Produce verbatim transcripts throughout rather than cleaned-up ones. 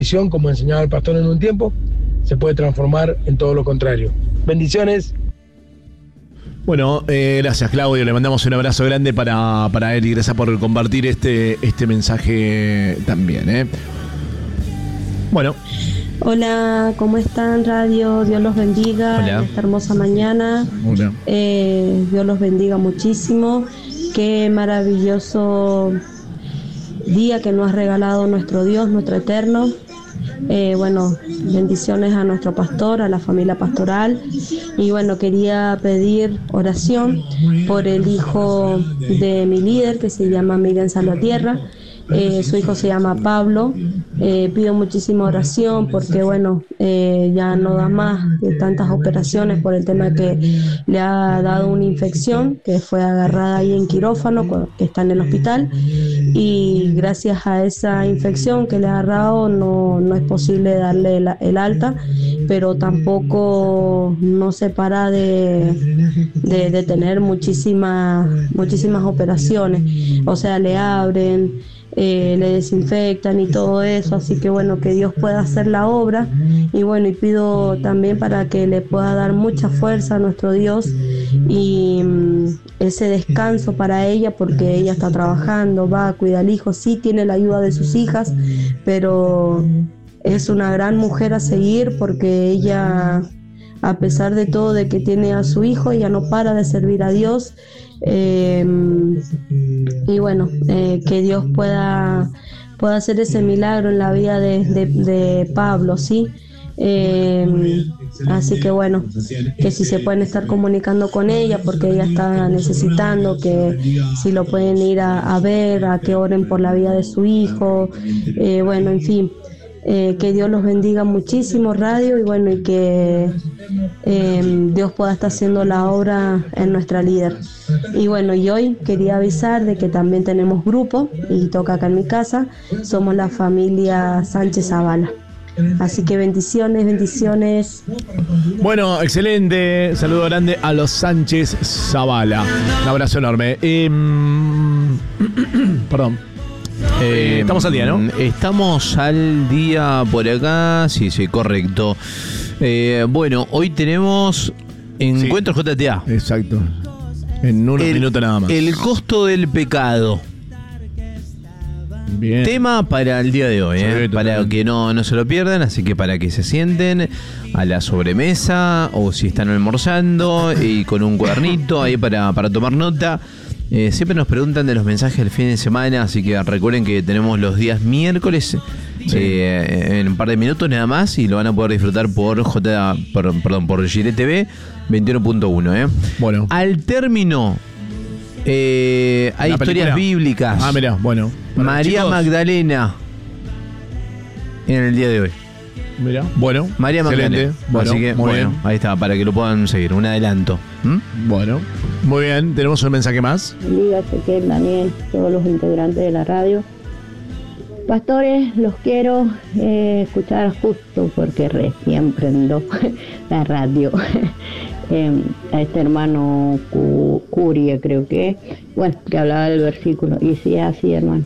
como enseñaba el pastor en un tiempo, se puede transformar en todo lo contrario. Bendiciones. Bueno, eh, gracias Claudio, le mandamos un abrazo grande para, para él y gracias por compartir este, este mensaje también, ¿eh? Bueno. Hola, ¿cómo están, radio? Dios los bendiga. Hola. En esta hermosa mañana. Hola. Eh, Dios los bendiga muchísimo. Qué maravilloso día que nos ha regalado nuestro Dios, nuestro Eterno. Eh, bueno, bendiciones a nuestro pastor, a la familia pastoral. Y bueno, quería pedir oración por el hijo de mi líder, que se llama Miguel Salvatierra. Eh, su hijo se llama Pablo. Eh, pido muchísima oración porque bueno, eh, ya no da más de tantas operaciones por el tema que le ha dado una infección que fue agarrada ahí en quirófano, que está en el hospital, y gracias a esa infección que le ha agarrado no, no es posible darle el, el alta, pero tampoco no se para de, de, de tener muchísimas, muchísimas operaciones. O sea, le abren, Eh, le desinfectan y todo eso, así que bueno, que Dios pueda hacer la obra. Y bueno, y pido también para que le pueda dar mucha fuerza a nuestro Dios y mm, ese descanso para ella, porque ella está trabajando, va a cuidar al hijo, sí tiene la ayuda de sus hijas, pero es una gran mujer a seguir, porque ella, a pesar de todo, de que tiene a su hijo, ella no para de servir a Dios. Eh, y bueno, eh, que Dios pueda, pueda hacer ese milagro en la vida de, de, de Pablo, ¿sí? Eh, así que bueno, que si se pueden estar comunicando con ella, porque ella está necesitando, que si lo pueden ir a, a ver, a que oren por la vida de su hijo, eh, bueno, en fin. Eh, que Dios los bendiga muchísimo, radio, y bueno, y que eh, Dios pueda estar haciendo la obra en nuestra líder. Y bueno, y hoy quería avisar de que también tenemos grupo y toca acá en mi casa, somos la familia Sánchez Zavala. Así que bendiciones, bendiciones. Bueno, excelente. Saludo grande a los Sánchez Zavala. Un abrazo enorme. Eh, perdón. Eh, estamos al día, ¿no? Estamos al día por acá. Sí, sí, correcto. Eh, bueno, hoy tenemos Encuentro sí. J T A. Exacto. En unos el, minutos nada más. El costo del pecado. Bien. Tema para el día de hoy, ¿eh? Sí, para que no, no se lo pierdan, así que para que se sienten a la sobremesa o si están almorzando y con un cuadernito ahí para, para tomar nota. Eh, siempre nos preguntan de los mensajes del fin de semana, así que recuerden que tenemos los días miércoles sí. eh, en un par de minutos nada más y lo van a poder disfrutar por J, por, perdón, por Gire T V veintiuno punto uno. ¿eh? Bueno. Al término eh, hay historias bíblicas. Ah, mirá, bueno. María chicos. Magdalena en el día de hoy. Mira, bueno, María Magdalena. Bueno, así que, muy bueno, bien. Ahí está, para que lo puedan seguir. Un adelanto. ¿Mm? Bueno, muy bien. ¿Tenemos un mensaje más? Bendiga, Ezequiel, Daniel, todos los integrantes de la radio. Pastores, los quiero eh, escuchar justo porque recién prendo la radio. eh, a este hermano Cu- Curia, creo que, bueno, que hablaba del versículo. Y sí, así, hermano.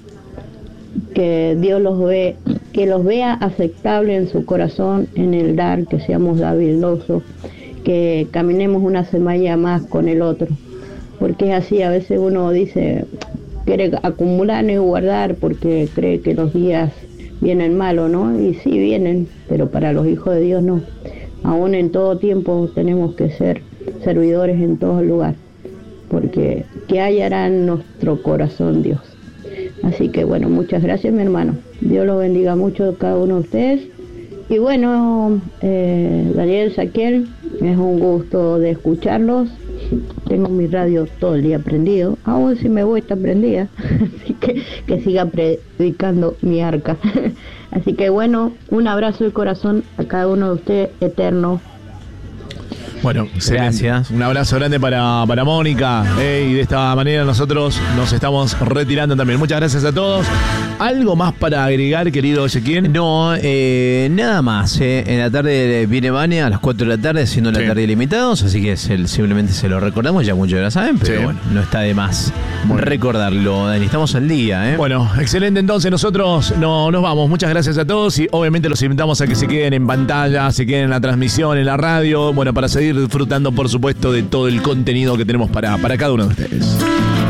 Que Dios los ve, que los vea aceptable en su corazón, en el dar, que seamos habilidosos, que caminemos una semilla más con el otro, porque es así, a veces uno dice, quiere acumular y guardar porque cree que los días vienen malos, ¿no? Y sí vienen, pero para los hijos de Dios no. Aún en todo tiempo tenemos que ser servidores en todo lugar, porque ¿qué hallará en nuestro corazón Dios? Así que bueno, muchas gracias, mi hermano. Dios los bendiga mucho a cada uno de ustedes. Y bueno, eh, Daniel, Ezequiel, es un gusto de escucharlos. Tengo mi radio todo el día prendido. Aún si me voy está prendida. Así que que siga predicando mi arca. Así que bueno, un abrazo de corazón a cada uno de ustedes, eterno. Bueno, gracias. Un abrazo grande para, para Mónica. Eh, y de esta manera nosotros nos estamos retirando también. Muchas gracias a todos. ¿Algo más para agregar, querido Ezequiel? No, eh, nada más. Eh. En la tarde viene Vane a las cuatro de la tarde haciendo la Sí. tarde de limitados, así que se, simplemente se lo recordamos, ya muchos ya lo saben, pero Sí. bueno, no está de más recordarlo, Dani. Estamos al día, ¿eh? Bueno, excelente. Entonces nosotros no, nos vamos. Muchas gracias a todos y obviamente los invitamos a que se queden en pantalla, se queden en la transmisión, en la radio, bueno, para seguir disfrutando, por supuesto, de todo el contenido que tenemos para, para cada uno de ustedes.